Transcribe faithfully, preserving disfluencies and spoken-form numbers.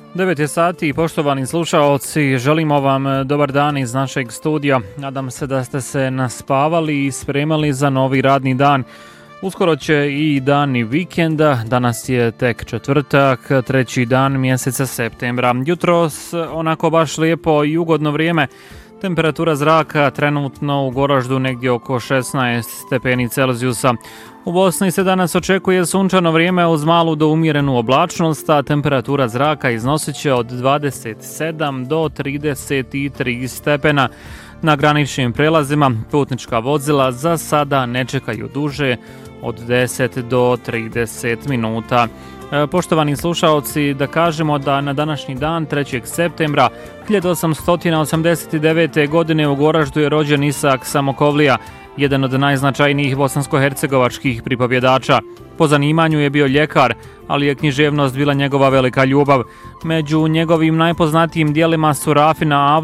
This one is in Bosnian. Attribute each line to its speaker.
Speaker 1: devet je sati i poštovani slušaoci, želimo vam dobar dan iz našeg studija. Nadam se da ste se naspavali i spremali za novi radni dan. Uskoro će i dani vikenda, danas je tek četvrtak, treći dan mjeseca septembra. Jutros onako baš lijepo i ugodno vrijeme. Temperatura zraka trenutno u Goraždu negdje oko šesnaest stepeni Celzijusa. U Bosni se danas očekuje sunčano vrijeme uz malu do umjerenu oblačnost, a temperatura zraka iznosit će od dvadeset sedam do trideset tri stepena. Na graničnim prelazima putnička vozila za sada ne čekaju duže od deset do trideset minuta. Poštovani slušaoci, da kažemo da na današnji dan, trećeg septembra hiljadu osamsto osamdeset devete. godine u Goraždu je rođen Isak Samokovlija, jedan od najznačajnijih bosansko-hercegovačkih pripovjedača. Po zanimanju je bio ljekar, ali je književnost bila njegova velika ljubav. Među njegovim najpoznatijim dijelima su Rafina